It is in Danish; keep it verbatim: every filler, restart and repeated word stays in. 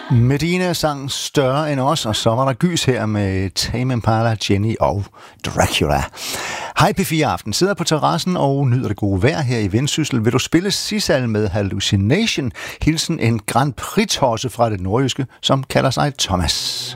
Medina sang Større end os, og så var der gys her med Tame Impala, Jenny og Dracula. Hej P fire Aften sidder på terrassen og nyder det gode vejr her i Vendsyssel. Vil du spille Sissal med Hallucination? Hilsen en Grand Prix-tosse fra det nordjyske, som kalder sig Thomas.